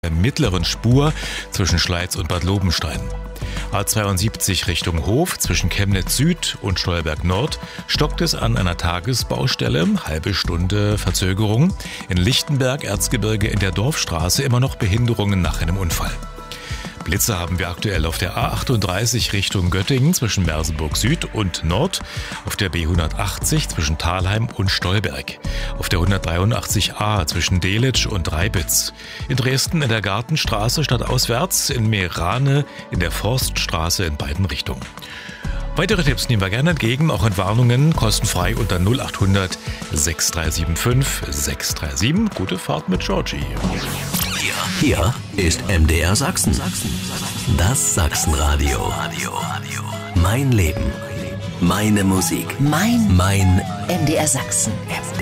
mittleren Spur zwischen Schleiz und Bad Lobenstein. A72 Richtung Hof zwischen Chemnitz Süd und Stolberg Nord stockt es an einer Tagesbaustelle, halbe Stunde Verzögerung. In Lichtenberg, Erzgebirge in der Dorfstraße immer noch Behinderungen nach einem Unfall. Blitze haben wir aktuell auf der A38 Richtung Göttingen zwischen Merseburg Süd und Nord, auf der B180 zwischen Thalheim und Stolberg, auf der 183a zwischen Delitzsch und Reibitz, in Dresden in der Gartenstraße stadtauswärts, in Meerane in der Forststraße in beiden Richtungen. Weitere Tipps nehmen wir gerne entgegen, auch Entwarnungen, kostenfrei unter 0800 6375 637. Gute Fahrt mit Georgie. Hier ist MDR Sachsen. Das Sachsenradio. Mein Leben. Meine Musik. Mein MDR Sachsen.